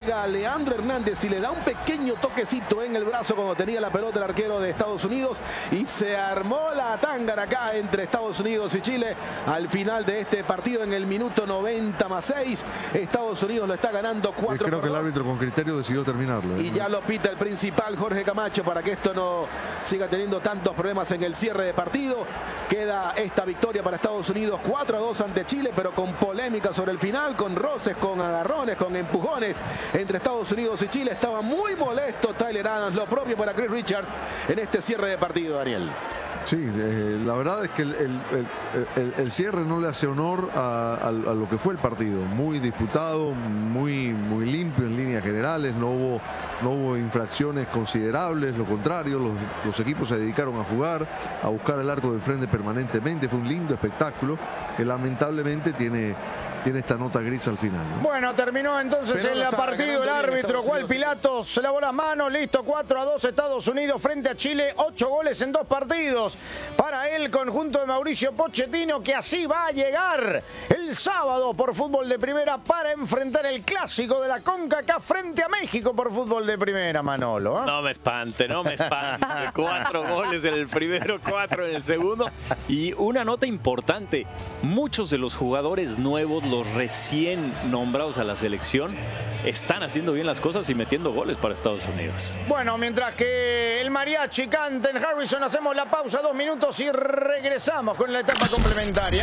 llega Leandro Hernández y le da un pequeño toquecito en el brazo cuando tenía la pelota el arquero de Estados Unidos, y se armó la tángara acá entre Estados Unidos y Chile al final de este partido en el minuto 90+6. Estados Unidos lo está ganando 4-2. Creo que el árbitro con criterio decidió terminarlo. Y ya lo pita el principal Jorge Camacho para que esto no siga teniendo tantos problemas en el cierre de partido. Queda esta victoria para Estados Unidos 4-2 ante Chile, pero con polémica sobre el final, con roces, con agarrones, con empujones entre Estados Unidos y Chile. Estaba muy molesto Tyler Adams, lo propio para Chris Richards en este cierre de partido, Daniel. Sí, la verdad es que el cierre no le hace honor a lo que fue el partido. Muy disputado, muy limpio en líneas generales, no hubo infracciones considerables, lo contrario, los equipos se dedicaron a jugar, a buscar el arco de frente permanentemente. Fue un lindo espectáculo que lamentablemente tiene esta nota gris al final, ¿no? Bueno, terminó entonces el partido. El árbitro Juan Pilatos se lavó las manos. Listo, 4-2 Estados Unidos frente a Chile. 8 goles en 2 partidos para el conjunto de Mauricio Pochettino, que así va a llegar el sábado por fútbol de primera para enfrentar el clásico de la CONCACAF frente a México por fútbol de primera, Manolo, ¿eh? No me espante. 4 goles en el primero, 4 en el segundo. Y una nota importante, muchos de los jugadores nuevos, los recién nombrados a la selección, están haciendo bien las cosas y metiendo goles para Estados Unidos. Bueno, mientras que el mariachi canta en Harrison, hacemos la pausa 2 minutos y regresamos con la etapa complementaria.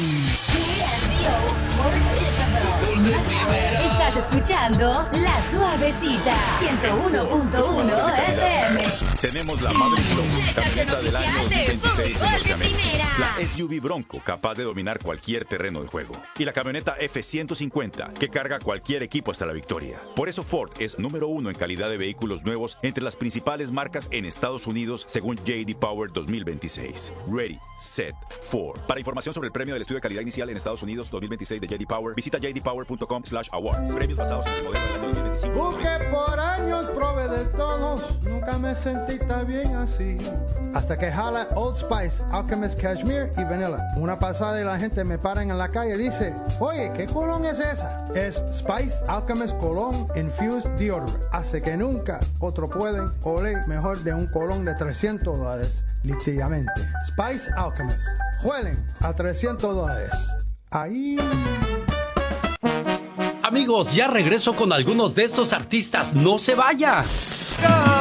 Estás escuchando La Suavecita 101.1 FM. Tenemos la Maverick Bronco, camioneta del año 2026 de Norteamérica. La SUV Bronco, capaz de dominar cualquier terreno de juego. Y la camioneta F-150, que carga cualquier equipo hasta la victoria. Por eso Ford es número 1 en calidad de vehículos nuevos entre las principales marcas en Estados Unidos, según J.D. Power 2026. Ready, Set, Ford. Para información sobre el premio del estudio de calidad inicial en Estados Unidos 2026 de J.D. Power, visita jdpower.com/awards. Premios basados en el modelo del año 2025. Porque por años probé de todos, nunca me sentí tan bien así. Hasta que jala Old Spice, Alchemist Cashmere y Vanilla. Una pasada y la gente me para en la calle y dice, oye, ¿qué colón es esa? Es Spice Alchemist Cologne Infused Deodorant. Hace que nunca otro pueden oler mejor de un colón de $300, literalmente. Spice Alchemist. Huelen a $300. Ahí... Amigos, ya regreso con algunos de estos artistas. ¡No se vaya!